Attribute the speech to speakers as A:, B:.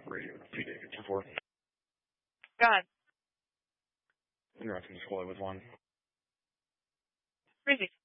A: Radio 2-4.
B: Go ahead.
A: You're on display with one.
B: Crazy.